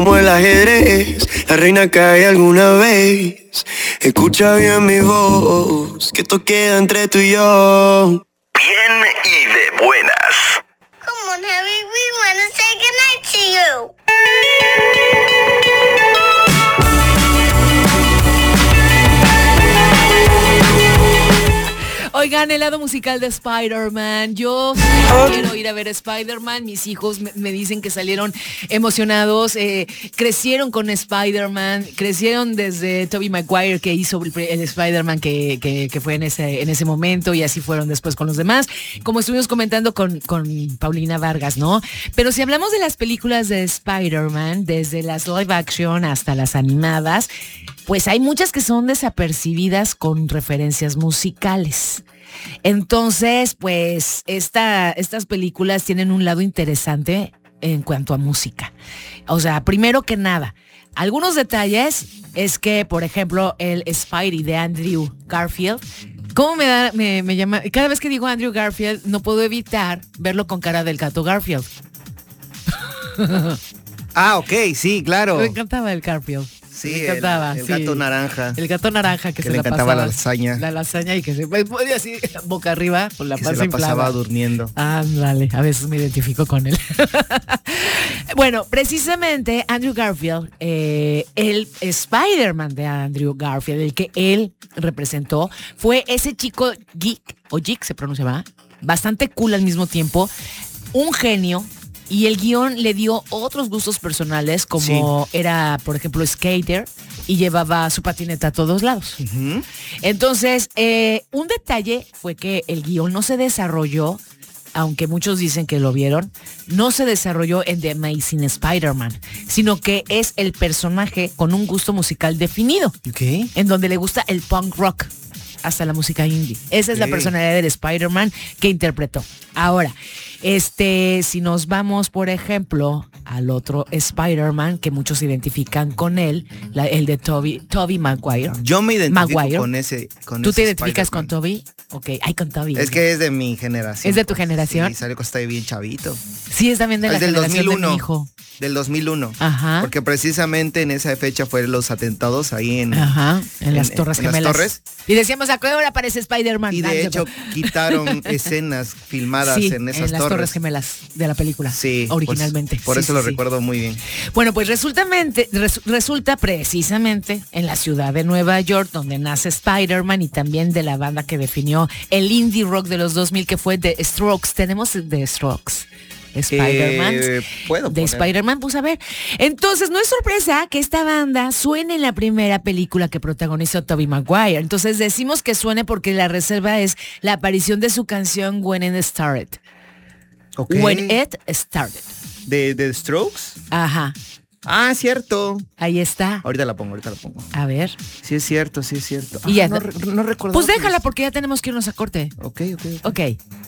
Como el ajedrez, la reina cae alguna vez. Escucha bien mi voz, que esto queda entre tú y yo. Bien y de buenas. Come on, Harry, we want to say goodnight to you. Oigan, el lado musical de Spider-Man. Yo sí quiero ir a ver Spider-Man. Mis hijos me dicen que salieron emocionados. Crecieron con Spider-Man. Crecieron desde Tobey Maguire, que hizo el Spider-Man que fue en ese momento. Y así fueron después con los demás. Como estuvimos comentando con Paulina Vargas, ¿no? Pero si hablamos de las películas de Spider-Man, desde las live action hasta las animadas, pues hay muchas que son desapercibidas con referencias musicales. Entonces, pues estas películas tienen un lado interesante en cuanto a música. O sea, primero que nada, algunos detalles es que, por ejemplo, el Spidey de Andrew Garfield, ¿cómo me llama? Cada vez que digo Andrew Garfield, no puedo evitar verlo con cara del gato Garfield. Ah, ok, sí, claro. Me encantaba el Garfield. Sí, me encantaba, el gato naranja. El gato naranja que se le la encantaba pasaba. la lasaña. La lasaña y que se podía así, boca arriba, con la Que panza se la inflada. pasaba durmiendo. Ándale, a veces me identifico con él. Bueno, precisamente Andrew Garfield, el Spider-Man de Andrew Garfield, el que él representó, fue ese chico geek, o geek se pronunciaba, bastante cool al mismo tiempo, un genio. Y el guión le dio otros gustos personales, como era, por ejemplo, skater, y llevaba su patineta a todos lados. Uh-huh. Entonces, un detalle fue que el guión no se desarrolló, aunque muchos dicen que lo vieron, no se desarrolló en The Amazing Spider-Man, sino que es el personaje con un gusto musical definido, en donde le gusta el punk rock, hasta la música indie. Esa es la personalidad del Spider-Man que interpretó. Ahora, si nos vamos, por ejemplo, al otro Spider-Man que muchos identifican con él, el de Tobey Maguire. Yo me identifico con ese. ¿Tú te identificas con Tobey? Ok, con Tobey. Es que es de mi generación. ¿Es de tu generación? Sí, salió que está bien chavito. Sí, es también de la generación 2001, de mi hijo. Del 2001. Ajá. Porque precisamente en esa fecha fueron los atentados ahí en las Torres Gemelas. Las torres. Y decíamos, ¿a qué hora aparece Spider-Man? Y de hecho quitaron escenas filmadas en esas las Torres Gemelas de la película. Sí. Originalmente. Por eso lo recuerdo muy bien. Bueno, pues resulta precisamente en la ciudad de Nueva York, donde nace Spider-Man, y también de la banda que definió el indie rock de los 2000, que fue The Strokes. Tenemos The Strokes. Spider-Man. De Spider-Man, pues a ver. Entonces, no es sorpresa que esta banda suene en la primera película que protagonizó Tobey Maguire. Entonces, decimos que suene porque la reserva es la aparición de su canción When It Started. Okay. When It Started. ¿De The Strokes? Ajá. Ah, cierto. Ahí está. Ahorita la pongo. A ver. Sí es cierto. Y ya, no recuerdo. Pues déjala porque ya tenemos que irnos a corte. Ok. Ok.